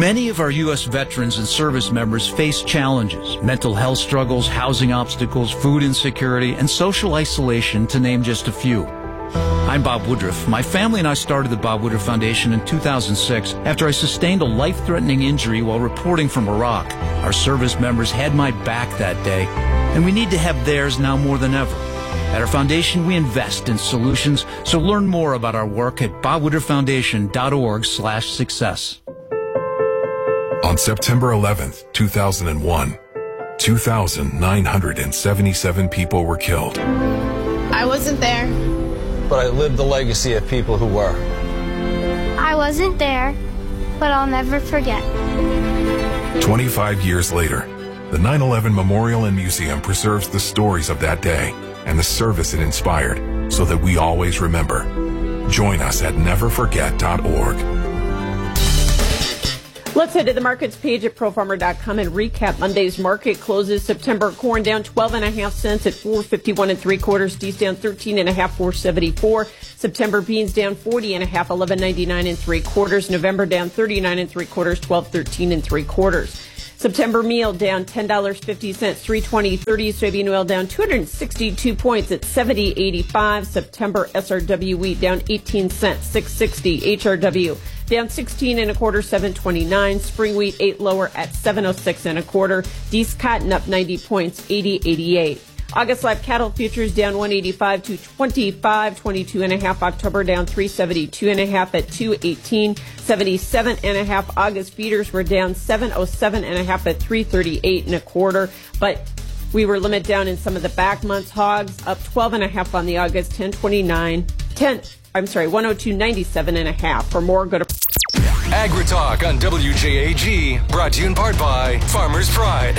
Many of our U.S. veterans and service members face challenges, mental health struggles, housing obstacles, food insecurity, and social isolation, to name just a few. I'm Bob Woodruff. My family and I started the Bob Woodruff Foundation in 2006 after I sustained a life-threatening injury while reporting from Iraq. Our service members had my back that day, and we need to have theirs now more than ever. At our foundation, we invest in solutions, so learn more about our work at bobwoodrufffoundation.org/success. On September 11th, 2001, 2,977 people were killed. I wasn't there, but I lived the legacy of people who were. I wasn't there, but I'll never forget. 25 years later, the 9/11 Memorial and Museum preserves the stories of that day and the service it inspired so that we always remember. Join us at neverforget.org. Let's head to the markets page at profarmer.com and recap Monday's market closes. September corn down 12.5 cents at 451 3/4. D's down 13.5, 474. September beans down 40.5, 11.99 3/4. November down 39 3/4, 12.13 3/4. September meal down $10.50, 320.30. Soybean oil down 262 points at 70.85. September SRW wheat down 18 cents, 660. HRW down 16 1/4, 729. Spring wheat 8 lower at 706 1/4. Dees cotton up 90 points, 80.88. August live cattle futures down 185 to 22.5. October down 372.5 at 218.77.5. August feeders were down 707.5 at 338 1/4. But we were limit down in some of the back months. Hogs up 12.5 on the August, 102.97.5. For more, go to AgriTalk on WJAG, brought to you in part by Farmers Pride.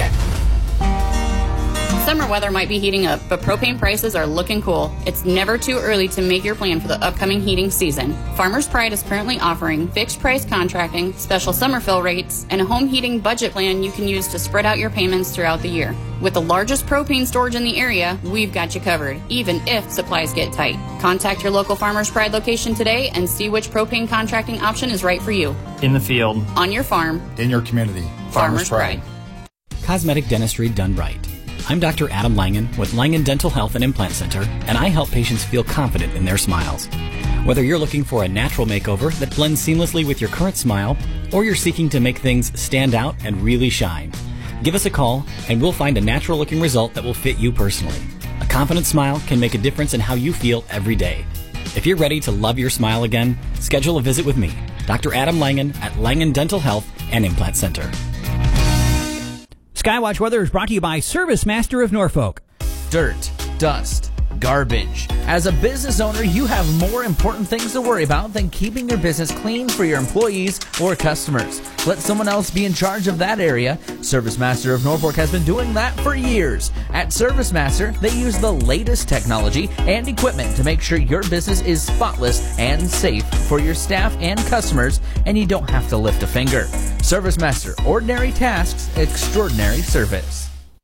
Summer weather might be heating up, but propane prices are looking cool. It's never too early to make your plan for the upcoming heating season. Farmers Pride is currently offering fixed price contracting, special summer fill rates, and a home heating budget plan you can use to spread out your payments throughout the year. With the largest propane storage in the area, we've got you covered, even if supplies get tight. Contact your local Farmers Pride location today and see which propane contracting option is right for you. In the field, on your farm, in your community. Farmers Pride. Cosmetic dentistry done right. I'm Dr. Adam Langen with Langen Dental Health and Implant Center, and I help patients feel confident in their smiles. Whether you're looking for a natural makeover that blends seamlessly with your current smile, or you're seeking to make things stand out and really shine, give us a call and we'll find a natural-looking result that will fit you personally. A confident smile can make a difference in how you feel every day. If you're ready to love your smile again, schedule a visit with me, Dr. Adam Langen at Langen Dental Health and Implant Center. Skywatch weather is brought to you by Service Master of Norfolk. Dirt, dust, garbage. As a business owner, you have more important things to worry about than keeping your business clean for your employees or customers. Let someone else be in charge of that area. Service Master of Norfolk has been doing that for years. At Service Master, they use the latest technology and equipment to make sure your business is spotless and safe for your staff and customers, and you don't have to lift a finger. Service Master, ordinary tasks, extraordinary service.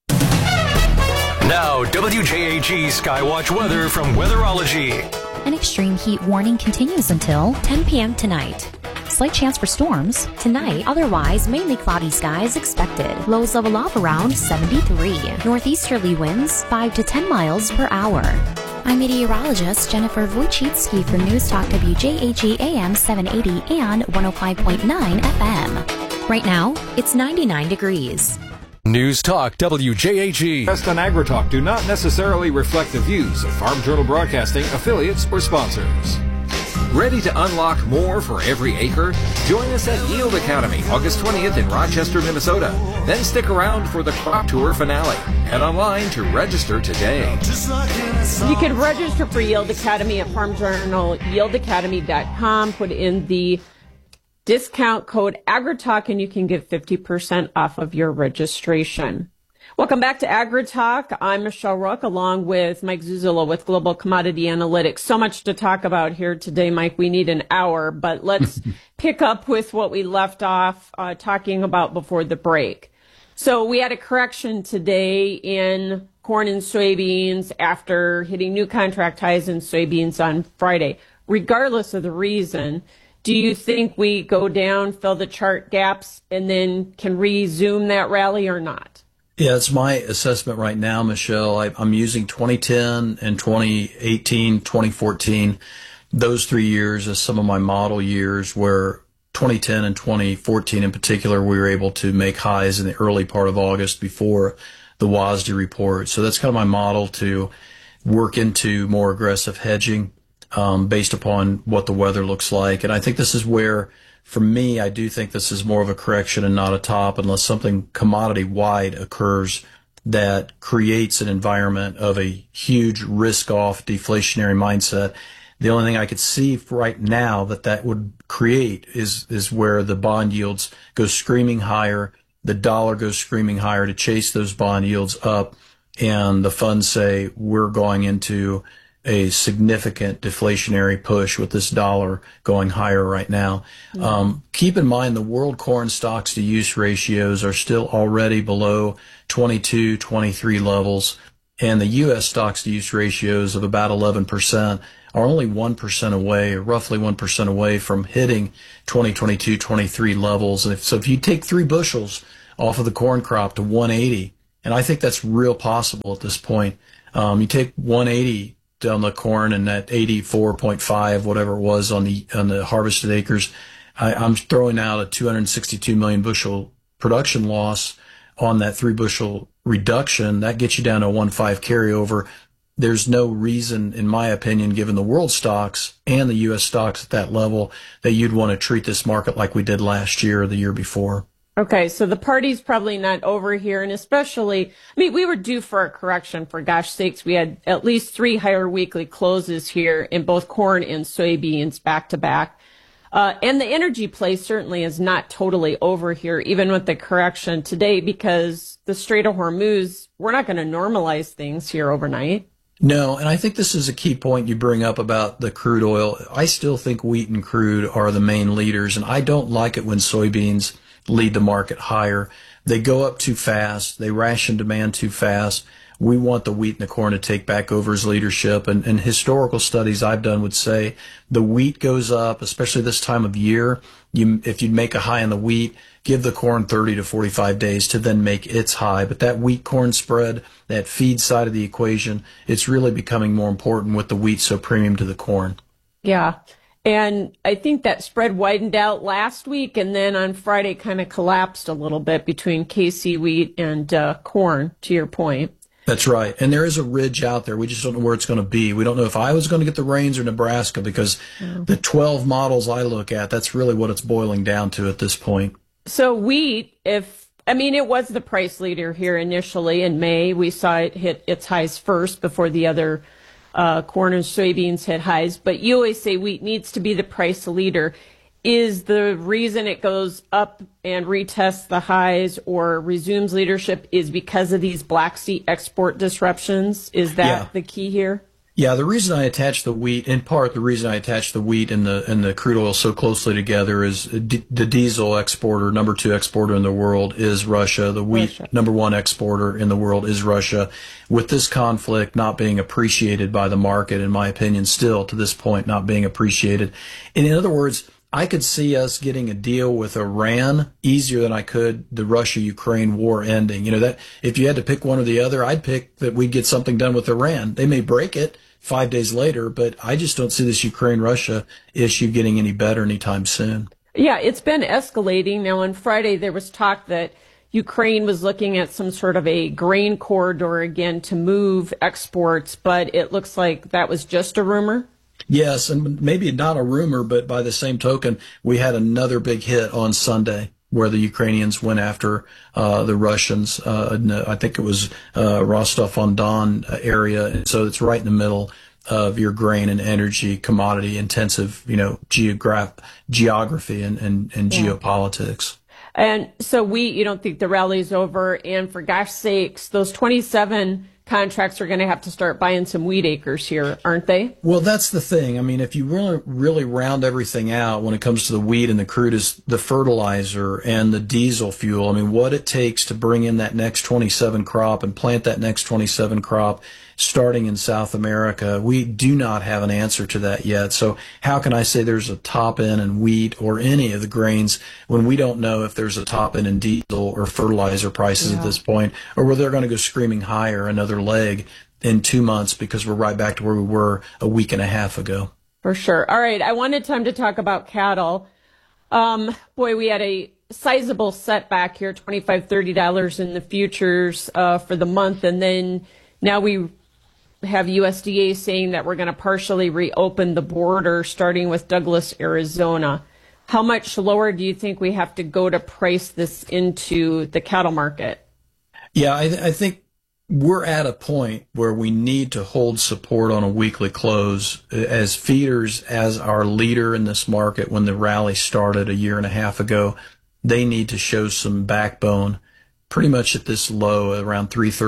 Now, WJAG Skywatch weather from Weatherology. An extreme heat warning continues until 10 p.m. tonight. Slight chance for storms tonight. Otherwise, mainly cloudy skies expected. Lows level off around 73. Northeasterly winds 5 to 10 miles per hour. I'm meteorologist Jennifer Wojcicki for News Talk WJAG AM 780 and 105.9 FM. Right now, it's 99 degrees. News Talk WJAG. Guests on AgriTalk do not necessarily reflect the views of Farm Journal Broadcasting, affiliates, or sponsors. Ready to unlock more for every acre? Join us at Yield Academy, August 20th in Rochester, Minnesota. Then stick around for the Crop Tour finale. Head online to register today. You can register for Yield Academy at Farm Journal, yieldacademy.com. Put in the discount code AgriTalk and you can get 50% off of your registration. Welcome back to AgriTalk. I'm Michelle Rook along with Mike Zuzula with Global Commodity Analytics. So much to talk about here today, Mike. We need an hour, but let's pick up with what we left off talking about before the break. So we had a correction today in corn and soybeans after hitting new contract highs in soybeans on Friday. Regardless of the reason, Do you think we go down, fill the chart gaps, and then can resume that rally or not? Yeah, it's my assessment right now, Michelle. I'm using 2010 and 2018, 2014, those 3 years as some of my model years, where 2010 and 2014 in particular, we were able to make highs in the early part of August before the WASDE report. So that's kind of my model to work into more aggressive hedging based upon what the weather looks like. And I think this is where, for me, I do think this is more of a correction and not a top, unless something commodity-wide occurs that creates an environment of a huge risk-off deflationary mindset. The only thing I could see right now that would create is where the bond yields go screaming higher, the dollar goes screaming higher to chase those bond yields up, and the funds say we're going into a significant deflationary push with this dollar going higher right now. Keep in mind the world corn stocks to use ratios are still already below 22, 23 levels, and the U.S. stocks to use ratios of about 11% are only 1% away, or roughly 1% away from hitting 2022, 23 levels. And so if you take 3 bushels off of the corn crop to 180, and I think that's real possible at this point, you take 180 down the corn and that 84.5, whatever it was on the harvested acres, I'm throwing out a 262 million bushel production loss on that 3 bushel reduction. That gets you down to a 1.5 carryover. There's no reason, in my opinion, given the world stocks and the U.S. stocks at that level, that you'd want to treat this market like we did last year or the year before. Okay, so the party's probably not over here, and especially, we were due for a correction, for gosh sakes. We had at least 3 higher weekly closes here in both corn and soybeans back to back. And the energy play certainly is not totally over here, even with the correction today, because the Strait of Hormuz, we're not going to normalize things here overnight. No, and I think this is a key point you bring up about the crude oil. I still think wheat and crude are the main leaders, and I don't like it when soybeans lead the market higher. They go up too fast. They ration demand too fast. We want the wheat and the corn to take back over as leadership. And historical studies I've done would say the wheat goes up, especially this time of year. If you make a high in the wheat, give the corn 30 to 45 days to then make its high. But that wheat-corn spread, that feed side of the equation, it's really becoming more important with the wheat so premium to the corn. Yeah. And I think that spread widened out last week, and then on Friday kind of collapsed a little bit between KC wheat and corn, to your point. That's right. And there is a ridge out there. We just don't know where it's going to be. We don't know if Iowa's going to get the rains or Nebraska, because the 12 models I look at, that's really what it's boiling down to at this point. So wheat, it was the price leader here initially in May. We saw it hit its highs first before the other corn and soybeans hit highs, but you always say wheat needs to be the price leader. Is the reason it goes up and retests the highs or resumes leadership is because of these Black Sea export disruptions? Is that the key here? Yeah, the reason I attach the wheat, in part, the reason I attach the wheat and the crude oil so closely together is the diesel exporter, number 2 exporter in the world is Russia. The wheat number 1 exporter in the world is Russia. With this conflict not being appreciated by the market, in my opinion, still to this point not being appreciated. And in other words, I could see us getting a deal with Iran easier than I could the Russia-Ukraine war ending. You know, that if you had to pick one or the other, I'd pick that we'd get something done with Iran. They may break it 5 days later, but I just don't see this Ukraine-Russia issue getting any better anytime soon. Yeah, it's been escalating. Now, on Friday, there was talk that Ukraine was looking at some sort of a grain corridor again to move exports, but it looks like that was just a rumor. Yes, and maybe not a rumor, but by the same token, we had another big hit on Sunday where the Ukrainians went after the Russians. I think it was Rostov-on-Don area. So it's right in the middle of your grain and energy commodity intensive, geography and geopolitics. And so you don't think the rally's over, and for gosh sakes, those 27 contracts are going to have to start buying some wheat acres here, aren't they? Well, that's the thing. I mean, if you really round everything out when it comes to the wheat and the crude is the fertilizer and the diesel fuel, I mean, what it takes to bring in that next 27 crop and plant that next 27 crop starting in South America, we do not have an answer to that yet. So how can I say there's a top end in wheat or any of the grains when we don't know if there's a top end in diesel or fertilizer prices at this point, or whether they're going to go screaming higher another leg in 2 months because we're right back to where we were a week and a half ago. For sure. All right. I wanted time to talk about cattle. Boy, we had a sizable setback here, $25, $30 in the futures for the month. And then now we have USDA saying that we're going to partially reopen the border starting with Douglas, Arizona. How much lower do you think we have to go to price this into the cattle market? Yeah, I think we're at a point where we need to hold support on a weekly close. As feeders, as our leader in this market when the rally started a year and a half ago, they need to show some backbone pretty much at this low around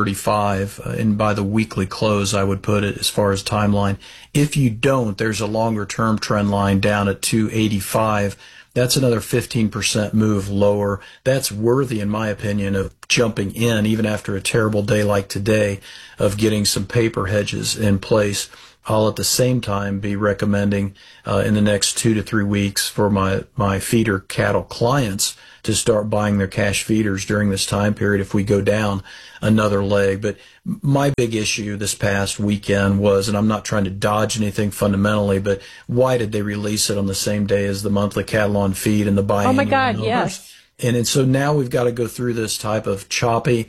335, and by the weekly close, I would put it as far as timeline. If you don't, there's a longer term trend line down at 285. That's another 15% move lower. That's worthy, in my opinion, of jumping in, even after a terrible day like today, of getting some paper hedges in place. I'll at the same time be recommending in the next 2 to 3 weeks for my feeder cattle clients to start buying their cash feeders during this time period if we go down another leg. But my big issue this past weekend was, and I'm not trying to dodge anything fundamentally, but why did they release it on the same day as the monthly cattle on feed and the biannual Oh my God, numbers? yes. And so now we've got to go through this type of choppy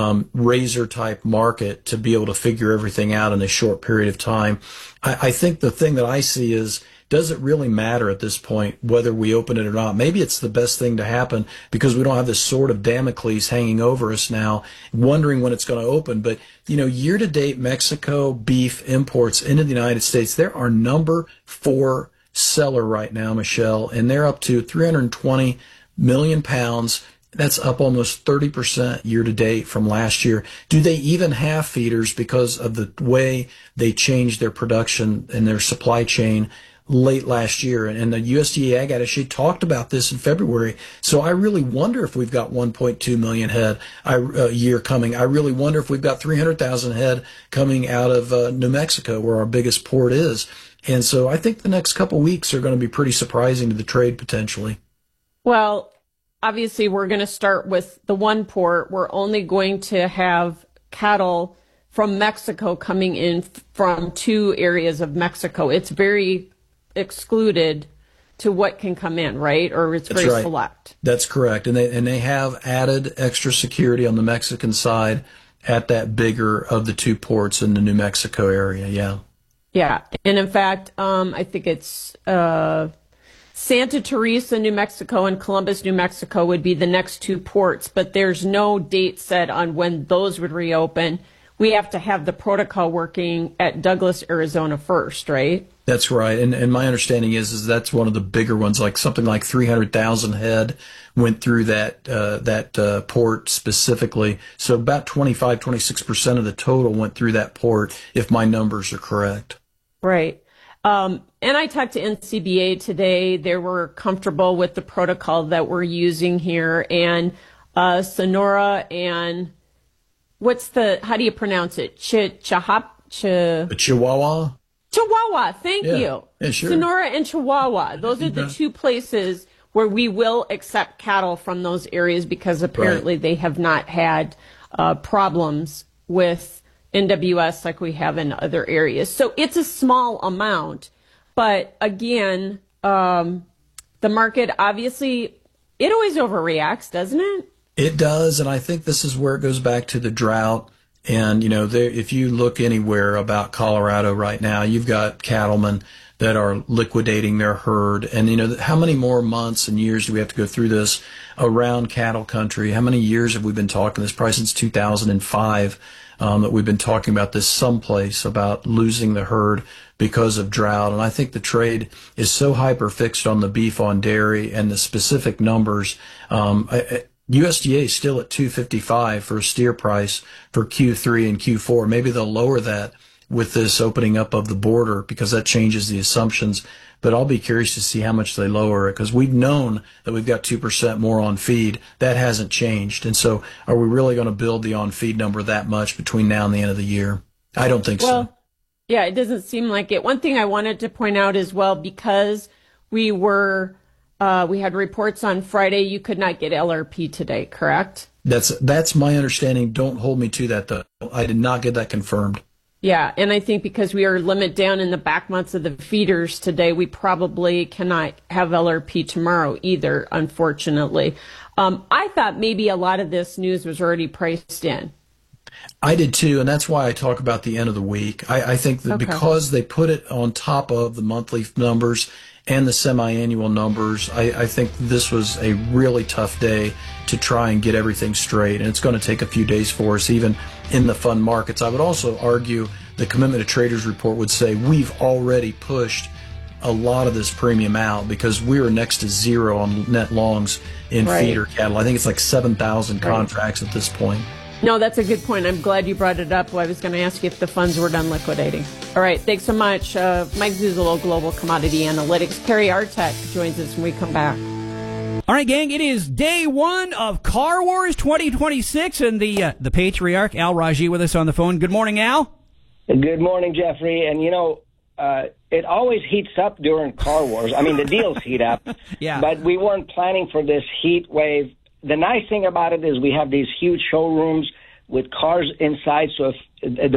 razor type market to be able to figure everything out in a short period of time. I think the thing that I see is, does it really matter at this point whether we open it or not? Maybe it's the best thing to happen because we don't have this sword of Damocles hanging over us now, wondering when it's going to open. But, year to date, Mexico beef imports into the United States, they're our number 4 seller right now, Michelle, and they're up to 320 million pounds. That's up almost 30% year to date from last year. Do they even have feeders because of the way they changed their production and their supply chain late last year? And the USDA Ag Attaché talked about this in February. So I really wonder if we've got 1.2 million head a year coming. I really wonder if we've got 300,000 head coming out of New Mexico, where our biggest port is. And so I think the next couple weeks are going to be pretty surprising to the trade potentially. Well, obviously, we're going to start with the one port. We're only going to have cattle from Mexico coming in from 2 areas of Mexico. It's very excluded to what can come in, right? Or it's very select. That's correct. And they have added extra security on the Mexican side at that bigger of the 2 ports in the New Mexico area. Yeah. Yeah. And in fact, I think it's Santa Teresa, New Mexico, and Columbus, New Mexico would be the next 2 ports, but there's no date set on when those would reopen. We have to have the protocol working at Douglas, Arizona first, right? That's right. And my understanding is that's one of the bigger ones, like something like 300,000 head went through that port specifically. So about 26% of the total went through that port, if my numbers are correct. Right. And I talked to NCBA today. They were comfortable with the protocol that we're using here. And Sonora and how do you pronounce it? Chihuahua? Chihuahua, thank you. Yeah, sure. Sonora and Chihuahua. Those are the 2 places where we will accept cattle from those areas because apparently they have not had problems with NWS like we have in other areas. So it's a small amount. But again, the market, obviously, it always overreacts, doesn't it? It does. And I think this is where it goes back to the drought. And, if you look anywhere about Colorado right now, you've got cattlemen that are liquidating their herd. And, how many more months and years do we have to go through this around cattle country? How many years have we been talking this? Probably since 2005 that we've been talking about this someplace, about losing the herd because of drought. And I think the trade is so hyper fixed on the beef on dairy and the specific numbers. USDA is still at $255 for a steer price for Q3 and Q4. Maybe they'll lower that with this opening up of the border because that changes the assumptions. But I'll be curious to see how much they lower it because we've known that we've got 2% more on feed. That hasn't changed. And so are we really going to build the on feed number that much between now and the end of the year? I don't think so. Yeah, it doesn't seem like it. One thing I wanted to point out as well, because we had reports on Friday, you could not get LRP today, correct? That's my understanding. Don't hold me to that, though. I did not get that confirmed. Yeah, and I think because we are limit down in the back months of the feeders today, we probably cannot have LRP tomorrow either, unfortunately. I thought maybe a lot of this news was already priced in. I did too, and that's why I talk about the end of the week. I think that because they put it on top of the monthly numbers and the semi-annual numbers, I think this was a really tough day to try and get everything straight, and it's going to take a few days for us, even in the fund markets. I would also argue the Commitment to Traders report would say we've already pushed a lot of this premium out because we were next to zero on net longs in feeder cattle. I think it's like 7,000 contracts at this point. No, that's a good point. I'm glad you brought it up. Well, I was going to ask you if the funds were done liquidating. All right. Thanks so much. Mike Zuzolo, Global Commodity Analytics. Kerry Artek joins us when we come back. All right, gang, it is day one of Car Wars 2026, and the patriarch, Al Raji, with us on the phone. Good morning, Al. Good morning, Jeffrey. And, it always heats up during Car Wars. I mean, the deals heat up. Yeah. But we weren't planning for this heat wave. The nice thing about it is we have these huge showrooms with cars inside, so if the